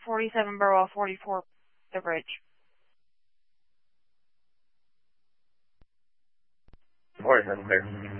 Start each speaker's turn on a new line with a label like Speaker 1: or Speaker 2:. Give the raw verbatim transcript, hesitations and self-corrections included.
Speaker 1: forty-seven Burwell forty-four, the bridge.
Speaker 2: Morning, I'm clear.